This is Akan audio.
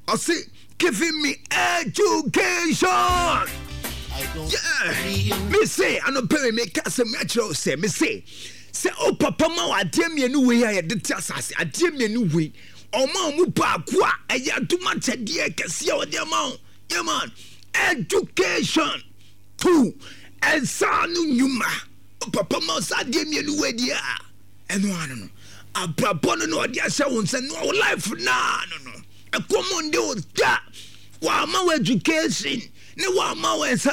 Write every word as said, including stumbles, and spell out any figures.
I say giving me education. Yeah, me say I no pay me case metro say me say say oh papa ma wa dem ye no we ya de tiasase adem ye no we o ma mu ba ko a eya duma chede kese o de ma yeah man education two and sanu nyuma papa ma sa dem ye no we dia eno ano no abrabon no de ahye won se no life na no no e common de o da wa ma education ne wa ma wa